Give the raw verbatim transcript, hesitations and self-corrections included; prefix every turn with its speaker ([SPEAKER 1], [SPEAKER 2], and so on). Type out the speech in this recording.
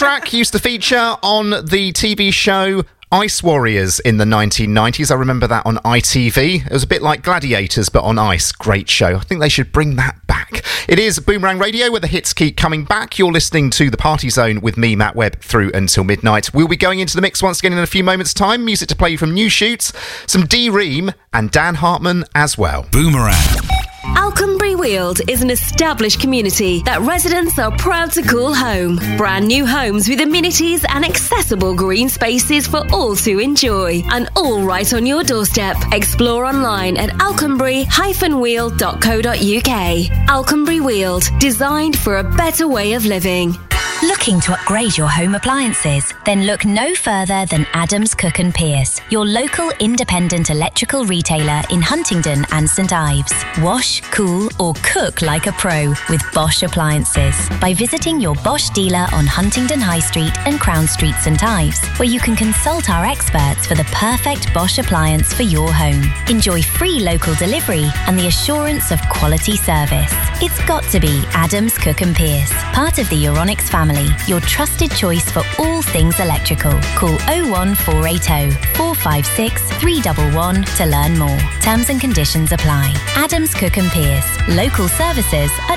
[SPEAKER 1] track used to feature on the T V show Ice Warriors in the nineteen nineties. I remember that on I T V. It was a bit like Gladiators, but on ice. Great show. I think they should bring that back. It is Boomerang Radio, where the hits keep coming back. You're listening to The Party Zone with me, Matt Webb, through until midnight. We'll be going into the mix once again in a few moments' time. Music to play from New Shoots, some D-Ream, and Dan Hartman as well.
[SPEAKER 2] Boomerang.
[SPEAKER 3] Alconbury Weald is an established community that residents are proud to call home. Brand new homes with amenities and accessible green spaces for all to enjoy. And all right on your doorstep. Explore online at alconbury dash weald dot co dot uk. Alconbury Weald, designed for a better way of living.
[SPEAKER 4] Looking to upgrade your home appliances? Then look no further than Adams Cook and Pierce, your local independent electrical retailer in Huntingdon and St Ives. Wash, cool or cook like a pro with Bosch appliances by visiting your Bosch dealer on Huntingdon High Street and Crown Street, St Ives, where you can consult our experts for the perfect Bosch appliance for your home. Enjoy free local delivery and the assurance of quality service. It's got to be Adams Cook and Pierce, part of the Euronics family. Your trusted choice for all things electrical. Call oh one four eight oh, four five six, three one one to learn more. Terms and conditions apply. Adams Cook and Pierce. Local services at